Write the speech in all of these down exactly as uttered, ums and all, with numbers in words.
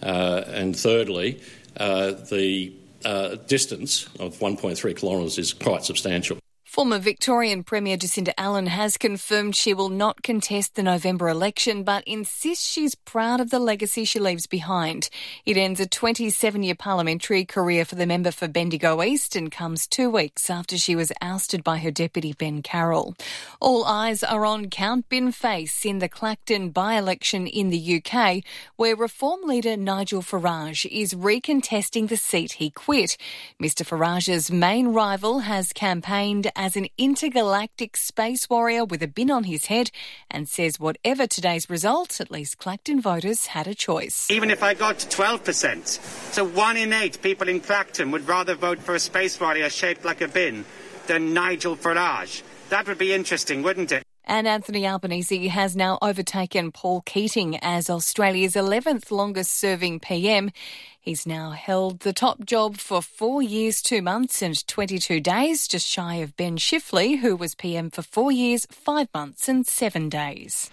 Uh, and thirdly, uh, the uh, distance of one point three kilometres is quite substantial. Former Victorian Premier Jacinda Allen has confirmed she will not contest the November election, but insists she's proud of the legacy she leaves behind. It ends a twenty-seven-year parliamentary career for the member for Bendigo East and comes two weeks after she was ousted by her deputy Ben Carroll. All eyes are on Count Bin Face in the Clacton by-election in the U K, where Reform leader Nigel Farage is recontesting the seat he quit. Mister Farage's main rival has campaigned as an intergalactic space warrior with a bin on his head and says whatever today's result, at least Clacton voters had a choice. Even if I got to twelve percent, so one in eight people in Clacton would rather vote for a space warrior shaped like a bin than Nigel Farage. That would be interesting, wouldn't it? And Anthony Albanese has now overtaken Paul Keating as Australia's eleventh longest-serving P M. He's now held the top job for four years, two months and twenty-two days, just shy of Ben Chifley, who was P M for four years, five months and seven days.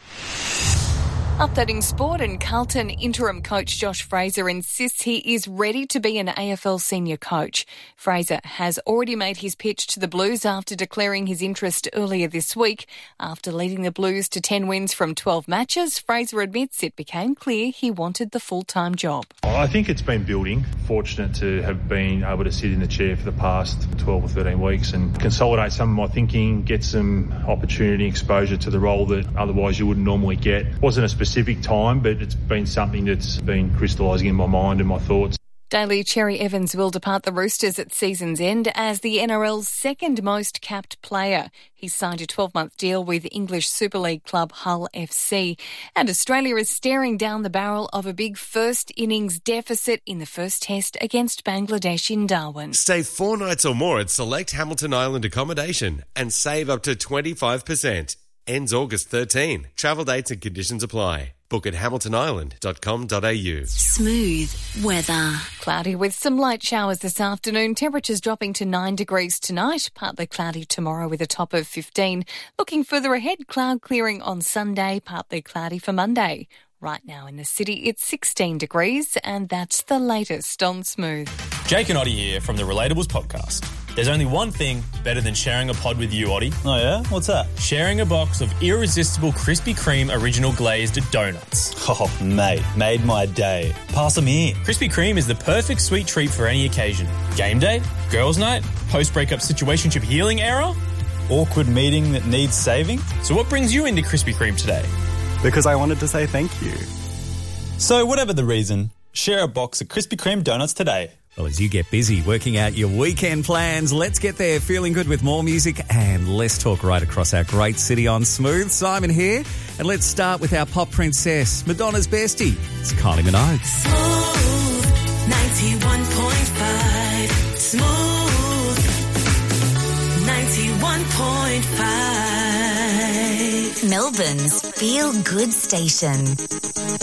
Updating sport, and Carlton interim coach Josh Fraser insists he is ready to be an A F L senior coach. Fraser has already made his pitch to the Blues after declaring his interest earlier this week. After leading the Blues to ten wins from twelve matches, Fraser admits it became clear he wanted the full-time job. I think it's been building. Fortunate to have been able to sit in the chair for the past twelve or thirteen weeks and consolidate some of my thinking, get some opportunity, exposure to the role that otherwise you wouldn't normally get. Wasn't a specific time, but it's been something that's been crystallising in my mind and my thoughts. Daly Cherry Evans will depart the Roosters at season's end as the N R L's second most capped player. He signed a twelve-month deal with English Super League club Hull F C. And Australia is staring down the barrel of a big first innings deficit in the first test against Bangladesh in Darwin. Stay four nights or more at select Hamilton Island accommodation and save up to twenty-five percent. Ends August thirteenth. Travel dates and conditions apply. Book at hamilton island dot com dot a u. Smooth weather. Cloudy with some light showers this afternoon. Temperatures dropping to nine degrees tonight. Partly cloudy tomorrow with a top of fifteen. Looking further ahead, cloud clearing on Sunday. Partly cloudy for Monday. Right now in the city, it's sixteen degrees, and that's the latest on Smooth. Jake and Oddie here from the Relatables podcast. There's only one thing better than sharing a pod with you, Oddie. Oh, yeah? What's that? Sharing a box of irresistible Krispy Kreme original glazed donuts. Oh, mate, made my day. Pass them here. Krispy Kreme is the perfect sweet treat for any occasion. Game day, girls' night, post-breakup situationship healing era. Awkward meeting that needs saving. So what brings you into Krispy Kreme today? Because I wanted to say thank you. So whatever the reason, share a box of Krispy Kreme donuts today. Well, as you get busy working out your weekend plans, let's get there feeling good with more music and less talk right across our great city on Smooth. Simon here, and let's start with our pop princess, Madonna's bestie. It's Kylie Minogue. Smooth ninety-one point five. Smooth ninety-one point five. Melbourne's feel good station.